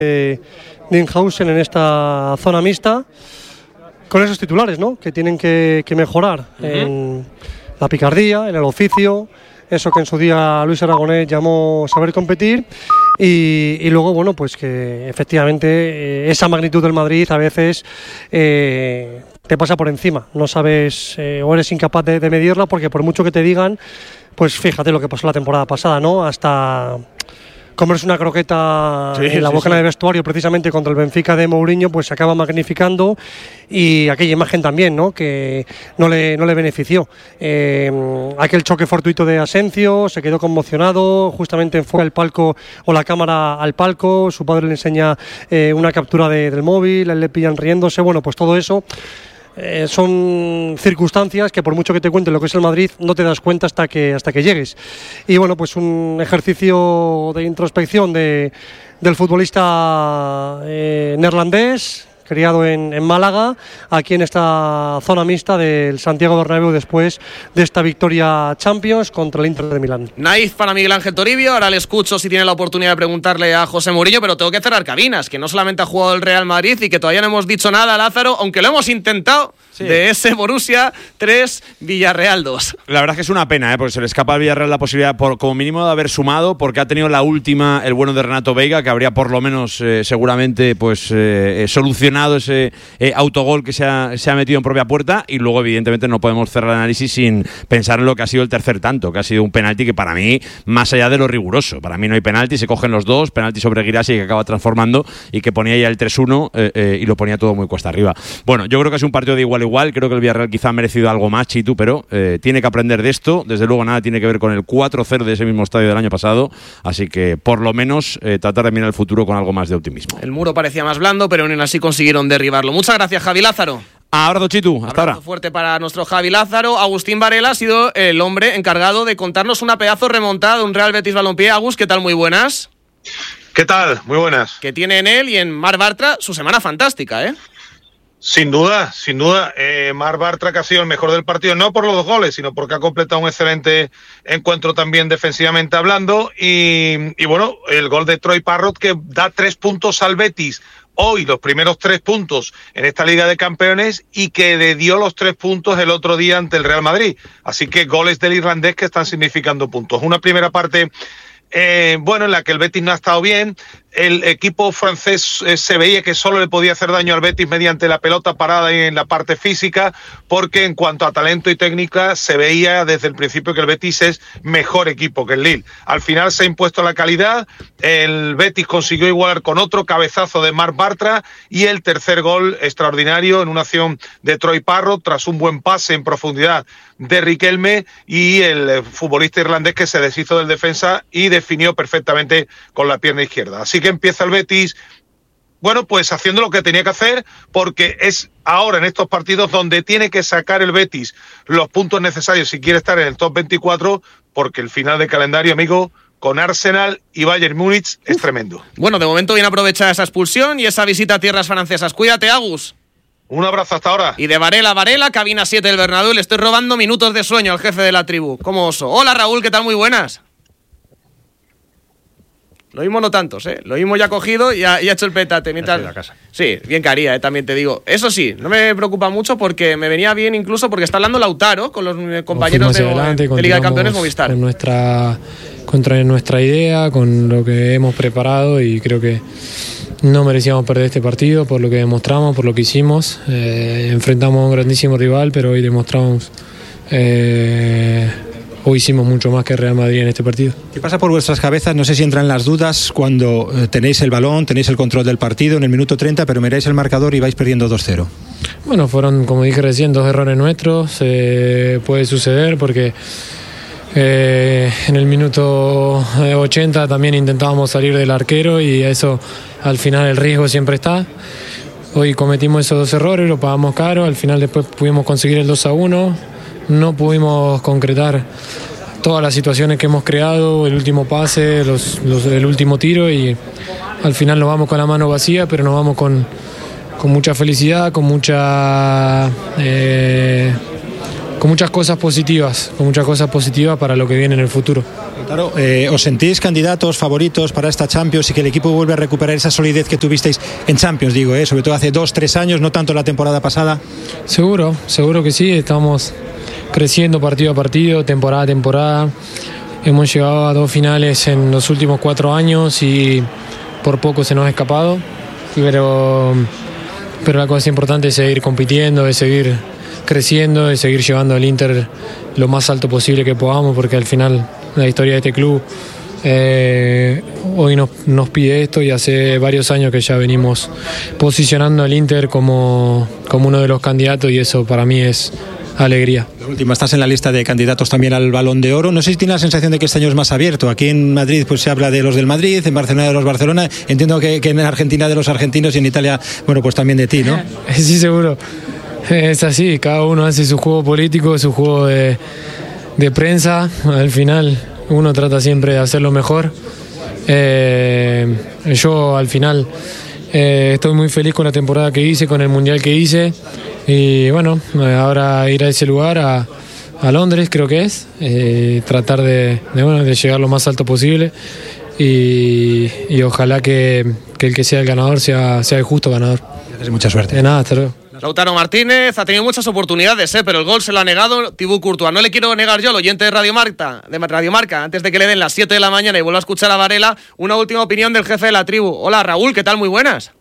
Dinghausen en esta zona mixta, con esos titulares, ¿no?, que tienen que mejorar en la picardía, en el oficio, eso que en su día Luis Aragonés llamó saber competir, y luego, bueno, pues que efectivamente esa magnitud del Madrid a veces te pasa por encima, no sabes o eres incapaz de medirla, porque por mucho que te digan, pues fíjate lo que pasó la temporada pasada, ¿no?, hasta comerse una croqueta en la boca del vestuario precisamente contra el Benfica de Mourinho, pues se acaba magnificando, y aquella imagen también, ¿no?, que no le benefició. Aquel choque fortuito de Asensio, se quedó conmocionado, justamente enfoca el palco o la cámara al palco, su padre le enseña una captura del móvil, a él le pillan riéndose, bueno, pues todo eso son circunstancias que por mucho que te cuente lo que es el Madrid no te das cuenta hasta que llegues. Y bueno, pues un ejercicio de introspección del futbolista neerlandés, criado en Málaga, aquí en esta zona mixta del Santiago Bernabéu, después de esta victoria Champions contra el Inter de Milán. Naif para Miguel Ángel Toribio. Ahora le escucho si tiene la oportunidad de preguntarle a José Mourinho, pero tengo que cerrar cabinas, que no solamente ha jugado el Real Madrid y que todavía no hemos dicho nada, Lázaro, aunque lo hemos intentado, de ese Borussia 3, Villarreal 2. La verdad es que es una pena, porque se le escapa al Villarreal la posibilidad, como mínimo, de haber sumado, porque ha tenido la última, el bueno de Renato Veiga, que habría por lo menos seguramente solucionado ese autogol que se ha metido en propia puerta, y luego evidentemente no podemos cerrar el análisis sin pensar en lo que ha sido el tercer tanto, que ha sido un penalti que para mí, más allá de lo riguroso, para mí no hay penalti, se cogen los dos, penalti sobre Guirassy que acaba transformando y que ponía ya el 3-1 y lo ponía todo muy cuesta arriba. Bueno, yo creo que es un partido de igual a igual, creo que el Villarreal quizá ha merecido algo más, Chitu, pero tiene que aprender de esto, desde luego nada tiene que ver con el 4-0 de ese mismo estadio del año pasado, así que por lo menos tratar de mirar el futuro con algo más de optimismo. El muro parecía más blando, pero aún así consiguieron derribarlo. Muchas gracias, Javi Lázaro. Abrazo, Chitu, hasta ahora. Fuerte para nuestro Javi Lázaro. Agustín Varela ha sido el hombre encargado de contarnos una pedazo remontada de un Real Betis Balompié. Agus, ¿qué tal? Muy buenas. ¿Qué tal? Muy buenas. Que tiene en él y en Marc Bartra su semana fantástica, ¿eh? Sin duda, sin duda. Marc Bartra, que ha sido el mejor del partido, no por los 2 goles, sino porque ha completado un excelente encuentro también defensivamente hablando. Y bueno, el gol de Troy Parrott, que da 3 puntos al Betis hoy, los primeros 3 puntos en esta Liga de Campeones, y que le dio los 3 puntos el otro día ante el Real Madrid. Así que goles del irlandés que están significando puntos. Una primera parte en la que el Betis no ha estado bien. El equipo francés se veía que solo le podía hacer daño al Betis mediante la pelota parada y en la parte física, porque en cuanto a talento y técnica se veía desde el principio que el Betis es mejor equipo que el Lille. Al final se ha impuesto la calidad, el Betis consiguió igualar con otro cabezazo de Marc Bartra, y el tercer gol extraordinario en una acción de Troy Parrott tras un buen pase en profundidad de Riquelme, y el futbolista irlandés que se deshizo del defensa y definió perfectamente con la pierna izquierda. Así que empieza el Betis, bueno, pues haciendo lo que tenía que hacer, porque es ahora en estos partidos donde tiene que sacar el Betis los puntos necesarios si quiere estar en el top 24, porque el final de calendario, amigo, con Arsenal y Bayern Múnich es tremendo. Bueno, de momento bien aprovechada esa expulsión y esa visita a tierras francesas. Cuídate, Agus. Un abrazo hasta ahora. Y de Varela, cabina 7 del Bernabéu, le estoy robando minutos de sueño al jefe de la tribu. Como oso. Hola, Raúl, ¿qué tal? Muy buenas. Lo mismo no tantos, Lo mismo ya cogido y ha hecho el petate. Mientras... la casa. Sí, bien que haría, también te digo. Eso sí, no me preocupa mucho porque me venía bien incluso porque está hablando Lautaro con los compañeros de Liga de Campeones Movistar. Con nuestra idea, con lo que hemos preparado, y creo que no merecíamos perder este partido por lo que demostramos, por lo que hicimos. Enfrentamos a un grandísimo rival, pero hoy demostramos... Hoy hicimos mucho más que Real Madrid en este partido. ¿Qué pasa por vuestras cabezas? No sé si entran las dudas cuando tenéis el balón, tenéis el control del partido en el minuto 30, pero miráis el marcador y vais perdiendo 2-0. Bueno, fueron, como dije recién, 2 errores nuestros. Puede suceder porque en el minuto 80 también intentábamos salir del arquero, y eso al final el riesgo siempre está. Hoy cometimos esos 2 errores, lo pagamos caro. Al final después pudimos conseguir el 2-1. No pudimos concretar todas las situaciones que hemos creado, el último pase, el último tiro, y al final nos vamos con la mano vacía, pero nos vamos con mucha felicidad, con muchas cosas positivas para lo que viene en el futuro. Claro, ¿os sentís candidatos, favoritos para esta Champions y que el equipo vuelve a recuperar esa solidez que tuvisteis en Champions, digo, sobre todo hace 2-3 años, no tanto la temporada pasada? Seguro que sí, estamos creciendo partido a partido, temporada a temporada. Hemos llegado a 2 finales en los últimos 4 años y por poco se nos ha escapado, pero la cosa importante es seguir compitiendo, es seguir creciendo, es seguir llevando al Inter lo más alto posible que podamos, porque al final la historia de este club hoy nos pide esto, y hace varios años que ya venimos posicionando al Inter como uno de los candidatos, y eso para mí es alegría. La última, estás en la lista de candidatos también al Balón de Oro. No sé si tienes la sensación de que este año es más abierto. Aquí en Madrid pues se habla de los del Madrid, en Barcelona de los Barcelona. Entiendo que en Argentina de los argentinos y en Italia, bueno, pues también de ti, ¿no? Sí, seguro. Es así, cada uno hace su juego político, su juego de prensa. Al final uno trata siempre de hacerlo mejor. Yo al final estoy muy feliz con la temporada que hice, con el mundial que hice, y bueno, ahora ir a ese lugar, a Londres creo que es, tratar de llegar lo más alto posible, y ojalá que el que sea el ganador sea el justo ganador. Mucha suerte. De nada, hasta luego. Lautaro Martínez ha tenido muchas oportunidades, pero el gol se lo ha negado Thibaut Courtois. No le quiero negar yo al oyente de Radio Marca, antes de que le den las 7 de la mañana y vuelva a escuchar a Varela, una última opinión del jefe de la tribu. Hola, Raúl, ¿qué tal? Muy buenas.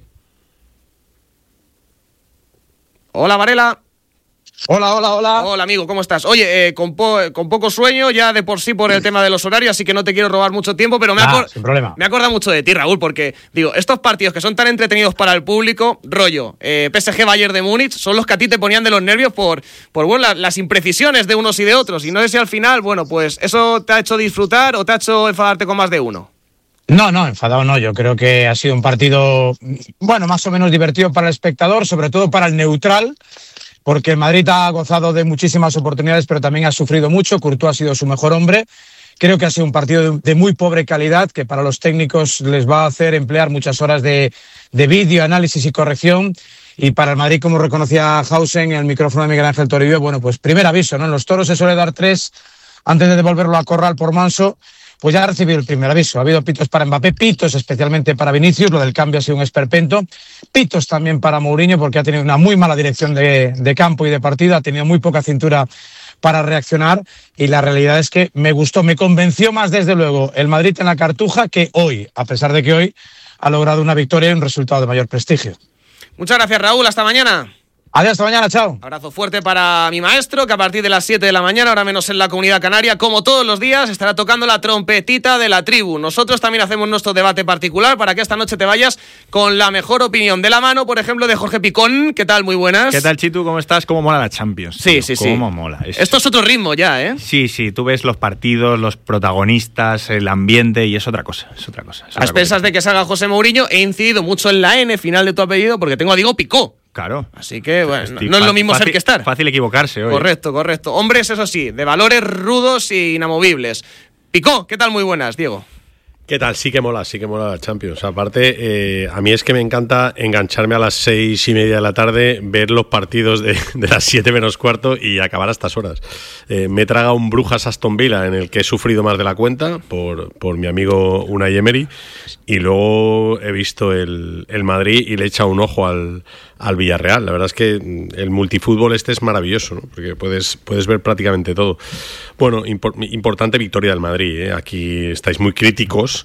Hola, Varela. Hola. Hola, amigo, ¿cómo estás? Oye, con poco sueño ya de por sí por el tema de los horarios, así que no te quiero robar mucho tiempo, pero sin problema. Me acuerdo mucho de ti, Raúl, porque, digo, estos partidos que son tan entretenidos para el público, rollo, PSG Bayern de Múnich, son los que a ti te ponían de los nervios por bueno, las imprecisiones de unos y de otros, y no sé si al final, bueno, pues eso te ha hecho disfrutar o te ha hecho enfadarte con más de uno. No, enfadado no. Yo creo que ha sido un partido, bueno, más o menos divertido para el espectador, sobre todo para el neutral, porque el Madrid ha gozado de muchísimas oportunidades, pero también ha sufrido mucho. Courtois ha sido su mejor hombre. Creo que ha sido un partido de muy pobre calidad, que para los técnicos les va a hacer emplear muchas horas de vídeo, análisis y corrección. Y para el Madrid, como reconocía Hausen en el micrófono de Miguel Ángel Toribio, bueno, pues primer aviso, ¿no? En los toros se suele dar 3 antes de devolverlo a corral por Manso. Pues ya ha recibido el primer aviso. Ha habido pitos para Mbappé, pitos especialmente para Vinicius, lo del cambio ha sido un esperpento, pitos también para Mourinho porque ha tenido una muy mala dirección de campo y de partido, ha tenido muy poca cintura para reaccionar, y la realidad es que me gustó, me convenció más desde luego el Madrid en la Cartuja que hoy, a pesar de que hoy ha logrado una victoria y un resultado de mayor prestigio. Muchas gracias, Raúl, hasta mañana. Adiós, hasta mañana, chao. Abrazo fuerte para mi maestro, que a partir de las 7 de la mañana, ahora menos en la Comunidad Canaria, como todos los días, estará tocando la trompetita de la tribu. Nosotros también hacemos nuestro debate particular para que esta noche te vayas con la mejor opinión de la mano, por ejemplo, de Jorge Picón. ¿Qué tal? Muy buenas. ¿Qué tal, Chitu? ¿Cómo estás? ¿Cómo mola la Champions? Sí. ¿Cómo mola? Esto es otro ritmo ya, ¿eh? Sí, tú ves los partidos, los protagonistas, el ambiente, y es otra cosa. A expensas de que salga José Mourinho, he incidido mucho en la N final de tu apellido porque tengo a Diego Picó. Claro. Así que, bueno, no es lo mismo ser que estar. Fácil equivocarse hoy. Correcto. Hombres, eso sí, de valores rudos e inamovibles. Picó, ¿qué tal? Muy buenas, Diego. ¿Qué tal? Sí que mola la Champions. Aparte, a mí es que me encanta engancharme a las 6:30 de la tarde, ver los partidos de las 7 menos cuarto y acabar a estas horas. Me he tragado un Brujas Aston Villa en el que he sufrido más de la cuenta por mi amigo Unai Emery, y luego he visto el Madrid y le he echado un ojo al Villarreal. La verdad es que el multifútbol este es maravilloso, ¿no? Porque puedes ver prácticamente todo. Bueno, importante victoria del Madrid, ¿eh? Aquí estáis muy críticos,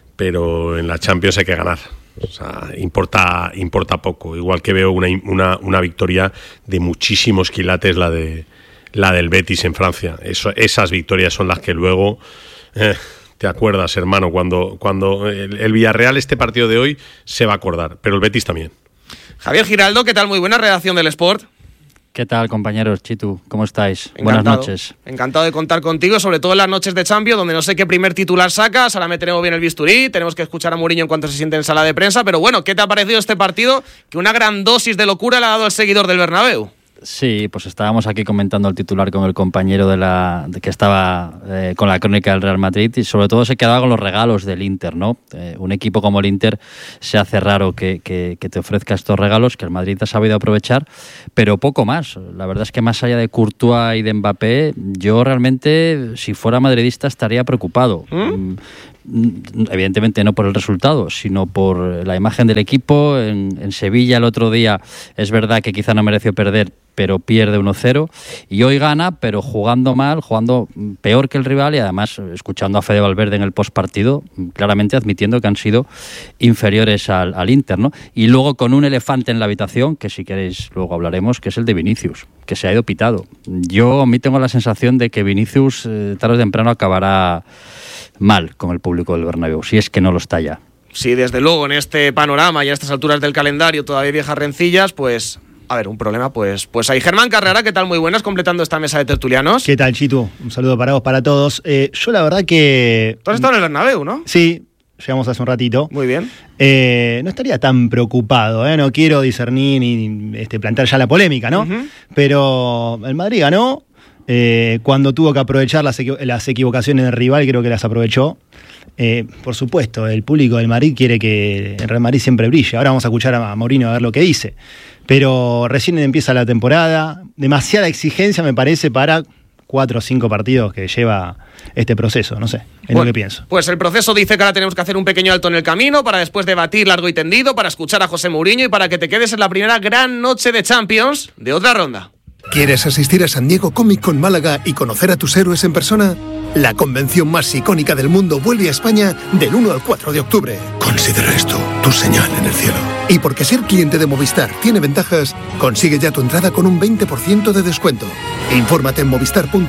pero en la Champions hay que ganar. O sea, importa poco. Igual que veo una victoria de muchísimos quilates, la del Betis en Francia. Esas victorias son las que luego te acuerdas, hermano, cuando el Villarreal, este partido de hoy, se va a acordar, pero el Betis también. Javier Giraldo, ¿qué tal? Muy buena redacción del Sport. ¿Qué tal, compañeros? Chitu, ¿cómo estáis? Encantado. Buenas noches. Encantado de contar contigo, sobre todo en las noches de Champions, donde no sé qué primer titular sacas. Ahora meteremos bien el bisturí, tenemos que escuchar a Mourinho en cuanto se siente en sala de prensa. Pero bueno, ¿qué te ha parecido este partido? Que una gran dosis de locura le ha dado el seguidor del Bernabéu. Sí, pues estábamos aquí comentando el titular con el compañero que estaba con la crónica del Real Madrid, y sobre todo se quedaba con los regalos del Inter, ¿no? Un equipo como el Inter se hace raro que te ofrezca estos regalos, que el Madrid ha sabido aprovechar, pero poco más. La verdad es que más allá de Courtois y de Mbappé, yo realmente, si fuera madridista, estaría preocupado. Evidentemente no por el resultado, sino por la imagen del equipo. En Sevilla el otro día es verdad que quizá no mereció perder, pero pierde 1-0, y hoy gana, pero jugando mal, jugando peor que el rival, y además escuchando a Fede Valverde en el postpartido, claramente admitiendo que han sido inferiores al Inter, ¿no? Y luego con un elefante en la habitación, que si queréis luego hablaremos, que es el de Vinicius, que se ha ido pitado. Yo a mí tengo la sensación de que Vinicius tarde o temprano acabará mal con el público del Bernabéu, si es que no lo está ya. Sí, desde luego, en este panorama y a estas alturas del calendario, todavía viejas rencillas, pues... A ver, un problema, pues hay. Germán Carrera, ¿qué tal? Muy buenas, completando esta mesa de tertulianos. ¿Qué tal, Chitu? Un saludo para vos, para todos. Yo la verdad que... Tú has estado en el Bernabéu, ¿no? Sí, llegamos hace un ratito. Muy bien. No estaría tan preocupado, no quiero discernir ni plantear ya la polémica, ¿no? Uh-huh. Pero el Madrid ganó. Cuando tuvo que aprovechar las equivocaciones del rival, creo que las aprovechó. Por supuesto, el público del Madrid quiere que el Real Madrid siempre brille. Ahora vamos a escuchar a Mourinho a ver lo que dice. Pero recién empieza la temporada. Demasiada exigencia, me parece, para 4 o 5 partidos que lleva este proceso. No sé, es lo que pienso. Pues el proceso dice que ahora tenemos que hacer un pequeño alto en el camino para después debatir largo y tendido, para escuchar a José Mourinho y para que te quedes en la primera gran noche de Champions de otra ronda. ¿Quieres asistir a San Diego Comic Con Málaga y conocer a tus héroes en persona? La convención más icónica del mundo vuelve a España del 1 al 4 de octubre. Considera esto tu señal en el cielo. Y porque ser cliente de Movistar tiene ventajas, consigue ya tu entrada con un 20% de descuento. Infórmate en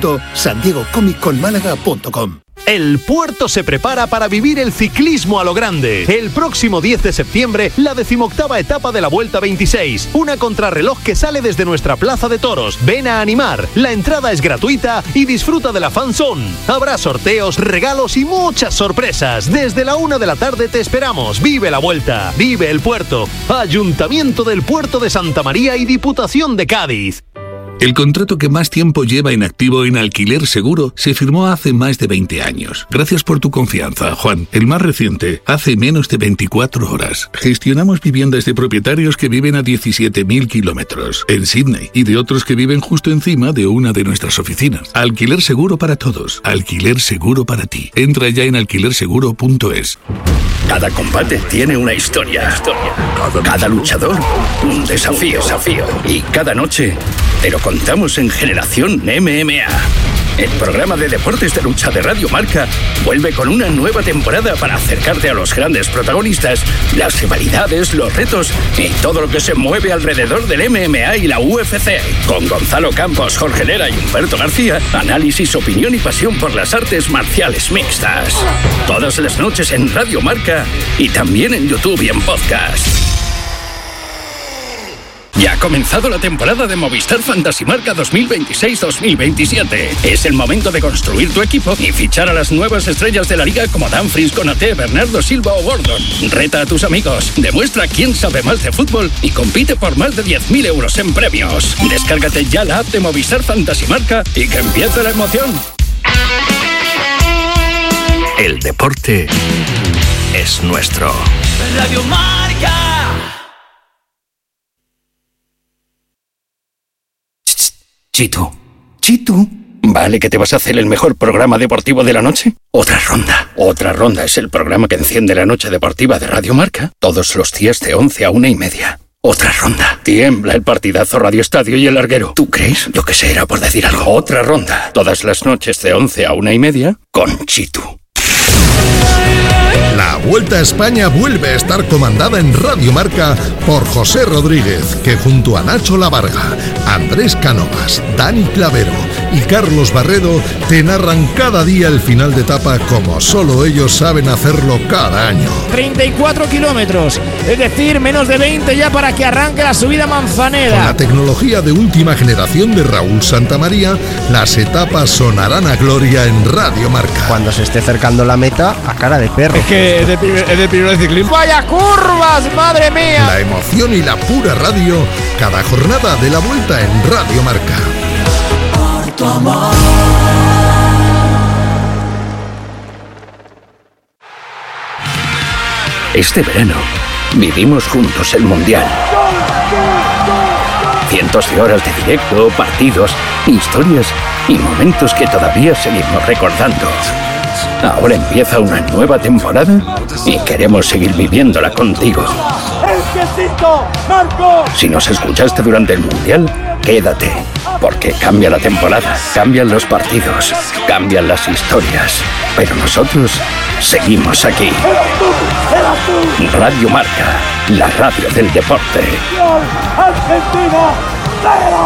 movistar.sandiegocomicconmálaga.com. El Puerto se prepara para vivir el ciclismo a lo grande. El próximo 10 de septiembre, la 18ª etapa de la Vuelta 26. Una contrarreloj que sale desde nuestra Plaza de Toros. Ven a animar. La entrada es gratuita y disfruta de la fan zone. Habrá sorteos, regalos y muchas sorpresas. Desde la 1 de la tarde te esperamos. Vive la Vuelta. Vive el Puerto. Ayuntamiento del Puerto de Santa María y Diputación de Cádiz. El contrato que más tiempo lleva en activo en Alquiler Seguro se firmó hace más de 20 años. Gracias por tu confianza, Juan. El más reciente, hace menos de 24 horas. Gestionamos viviendas de propietarios que viven a 17.000 kilómetros en Sydney y de otros que viven justo encima de una de nuestras oficinas. Alquiler Seguro para todos. Alquiler Seguro para ti. Entra ya en alquilerseguro.es. Cada combate tiene una historia. Cada luchador, un desafío. Y cada noche te lo contamos en Generación MMA. El programa de deportes de lucha de Radio Marca vuelve con una nueva temporada para acercarte a los grandes protagonistas, las rivalidades, los retos y todo lo que se mueve alrededor del MMA y la UFC. Con Gonzalo Campos, Jorge Lera y Humberto García, análisis, opinión y pasión por las artes marciales mixtas. Todas las noches en Radio Marca y también en YouTube y en podcast. Ya ha comenzado la temporada de Movistar Fantasy Marca 2026-2027. Es el momento de construir tu equipo y fichar a las nuevas estrellas de la liga como Dumfries, Konaté, Bernardo Silva o Gordon. Reta a tus amigos, demuestra quién sabe más de fútbol y compite por más de 10.000 euros en premios. Descárgate ya la app de Movistar Fantasy Marca y que empiece la emoción. El deporte es nuestro. Radio Marca. Chitu, ¿vale que te vas a hacer el mejor programa deportivo de la noche? Otra ronda es el programa que enciende la noche deportiva de Radio Marca todos los días de 11 a 1:30. Otra ronda. Tiembla el partidazo Radio Estadio y el larguero. ¿Tú crees? Yo que sé, era por decir algo. Otra ronda. Todas las noches de 11 a 1:30 con Chitu. La Vuelta a España vuelve a estar comandada en Radio Marca por José Rodríguez, que junto a Nacho Lavarga, Andrés Cánovas, Dani Clavero y Carlos Barredo te narran cada día el final de etapa como solo ellos saben hacerlo cada año. 34 kilómetros, es decir, menos de 20 ya para que arranque la subida a Manzaneda. Con la tecnología de última generación de Raúl Santamaría, las etapas sonarán a gloria en Radio Marca. Cuando se esté acercando la meta, a cara de perro. Es que es de primero de ciclismo. ¡Vaya curvas, madre mía! La emoción y la pura radio, cada jornada de la Vuelta en Radio Marca. Por tu amor. Este verano vivimos juntos el Mundial. Cientos de horas de directo, partidos, historias y momentos que todavía seguimos recordando. Ahora empieza una nueva temporada y queremos seguir viviéndola contigo. Si nos escuchaste durante el Mundial, quédate, porque cambia la temporada, cambian los partidos, cambian las historias, pero nosotros seguimos aquí. Radio Marca, la radio del deporte. Argentina,